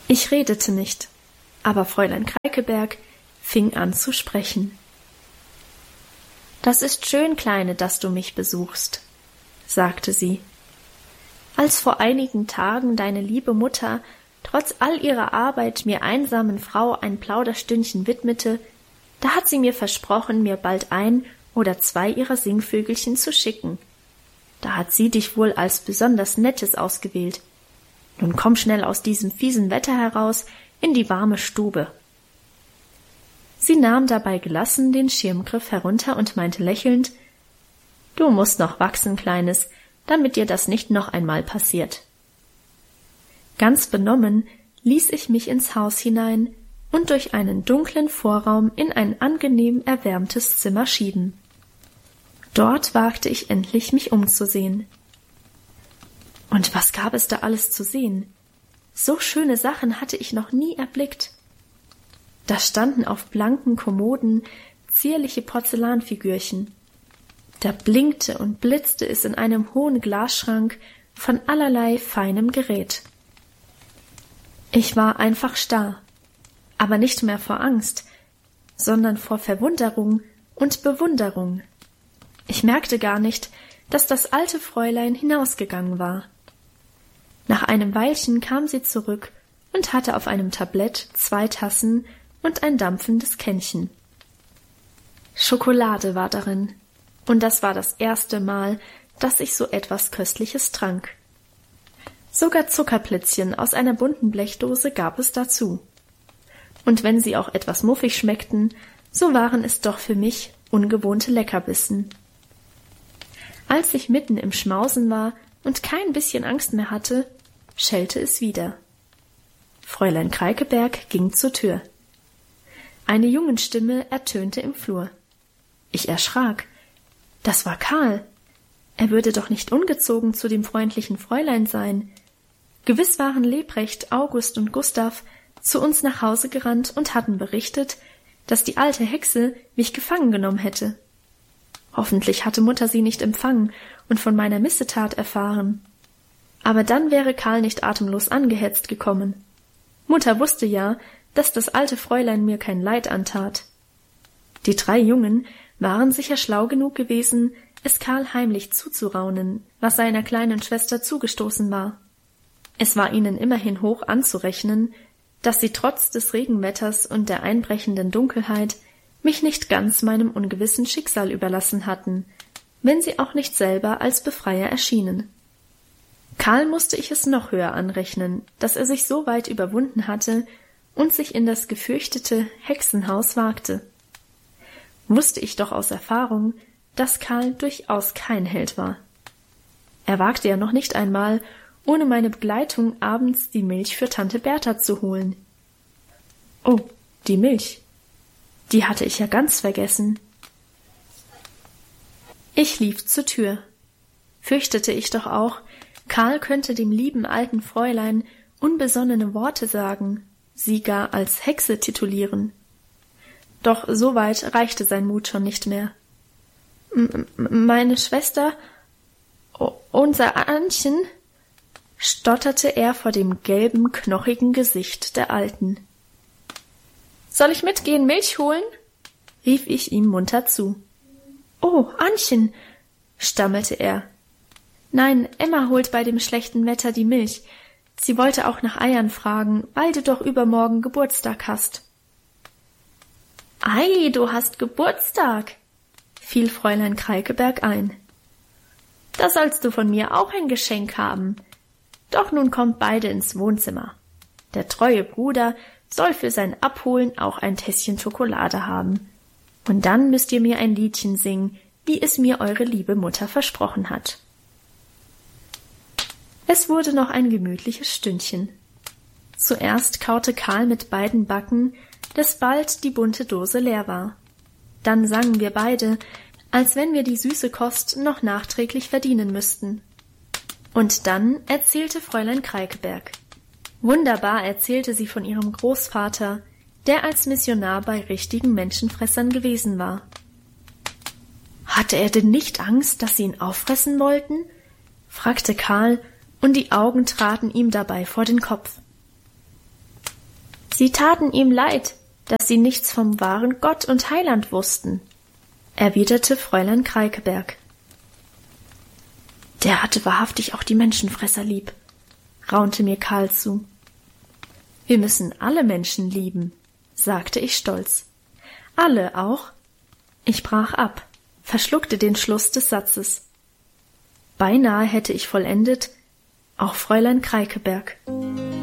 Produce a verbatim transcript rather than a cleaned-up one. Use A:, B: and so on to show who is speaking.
A: Ich redete nicht, aber Fräulein Kreikeberg fing an zu sprechen. »Das ist schön, Kleine, dass du mich besuchst«, sagte sie. »Als vor einigen Tagen deine liebe Mutter trotz all ihrer Arbeit mir einsamen Frau ein Plauderstündchen widmete, da hat sie mir versprochen, mir bald ein oder zwei ihrer Singvögelchen zu schicken. Da hat sie dich wohl als besonders Nettes ausgewählt. Nun komm schnell aus diesem fiesen Wetter heraus in die warme Stube.« Sie nahm dabei gelassen den Schirmgriff herunter und meinte lächelnd, »Du musst noch wachsen, Kleines, damit dir das nicht noch einmal passiert.« Ganz benommen ließ ich mich ins Haus hinein und durch einen dunklen Vorraum in ein angenehm erwärmtes Zimmer schieben. Dort wagte ich endlich, mich umzusehen. Und was gab es da alles zu sehen? So schöne Sachen hatte ich noch nie erblickt. Da standen auf blanken Kommoden zierliche Porzellanfigürchen. Da blinkte und blitzte es in einem hohen Glasschrank von allerlei feinem Gerät. Ich war einfach starr, aber nicht mehr vor Angst, sondern vor Verwunderung und Bewunderung. Ich merkte gar nicht, dass das alte Fräulein hinausgegangen war. Nach einem Weilchen kam sie zurück und hatte auf einem Tablett zwei Tassen und ein dampfendes Kännchen. Schokolade war darin, und das war das erste Mal, dass ich so etwas Köstliches trank. Sogar Zuckerplätzchen aus einer bunten Blechdose gab es dazu. Und wenn sie auch etwas muffig schmeckten, so waren es doch für mich ungewohnte Leckerbissen. Als ich mitten im Schmausen war und kein bisschen Angst mehr hatte, schellte es wieder. Fräulein Kreikeberg ging zur Tür. Eine Jungenstimme ertönte im Flur. Ich erschrak. Das war Karl. Er würde doch nicht ungezogen zu dem freundlichen Fräulein sein. Gewiss waren Lebrecht, August und Gustav zu uns nach Hause gerannt und hatten berichtet, dass die alte Hexe mich gefangen genommen hätte. Hoffentlich hatte Mutter sie nicht empfangen und von meiner Missetat erfahren. Aber dann wäre Karl nicht atemlos angehetzt gekommen. Mutter wusste ja, dass das alte Fräulein mir kein Leid antat. Die drei Jungen waren sicher schlau genug gewesen, es Karl heimlich zuzuraunen, was seiner kleinen Schwester zugestoßen war. Es war ihnen immerhin hoch anzurechnen, dass sie trotz des Regenwetters und der einbrechenden Dunkelheit mich nicht ganz meinem ungewissen Schicksal überlassen hatten, wenn sie auch nicht selber als Befreier erschienen. Karl musste ich es noch höher anrechnen, dass er sich so weit überwunden hatte und sich in das gefürchtete Hexenhaus wagte. Wusste ich doch aus Erfahrung, dass Karl durchaus kein Held war. Er wagte ja noch nicht einmal, ohne meine Begleitung abends die Milch für Tante Bertha zu holen. Oh, die Milch. Die hatte ich ja ganz vergessen. Ich lief zur Tür. Fürchtete ich doch auch, Karl könnte dem lieben alten Fräulein unbesonnene Worte sagen, sie gar als Hexe titulieren. Doch so weit reichte sein Mut schon nicht mehr. M- meine Schwester, o- unser Annchen, stotterte er vor dem gelben, knochigen Gesicht der Alten. »Soll ich mitgehen, Milch holen?« rief ich ihm munter zu. »Oh, Annchen«, stammelte er. »Nein, Emma holt bei dem schlechten Wetter die Milch. Sie wollte auch nach Eiern fragen, weil du doch übermorgen Geburtstag hast.« »Ei, du hast Geburtstag«, fiel Fräulein Kreikeberg ein. »Da sollst du von mir auch ein Geschenk haben. Doch nun kommt beide ins Wohnzimmer. Der treue Bruder soll für sein Abholen auch ein Tässchen Schokolade haben. Und dann müsst ihr mir ein Liedchen singen, wie es mir eure liebe Mutter versprochen hat.« Es wurde noch ein gemütliches Stündchen. Zuerst kaute Karl mit beiden Backen, dass bald die bunte Dose leer war. Dann sangen wir beide, als wenn wir die süße Kost noch nachträglich verdienen müssten. Und dann erzählte Fräulein Kreikeberg. Wunderbar erzählte sie von ihrem Großvater, der als Missionar bei richtigen Menschenfressern gewesen war. »Hatte er denn nicht Angst, dass sie ihn auffressen wollten?« fragte Karl, und die Augen traten ihm dabei vor den Kopf. Sie taten ihm leid, dass sie nichts vom wahren Gott und Heiland wussten, erwiderte Fräulein Kreikeberg. Der hatte wahrhaftig auch die Menschenfresser lieb, raunte mir Karl zu. Wir müssen alle Menschen lieben, sagte ich stolz. Alle auch? Ich brach ab, verschluckte den Schluss des Satzes. Beinahe hätte ich vollendet, auch Fräulein Kreikeberg.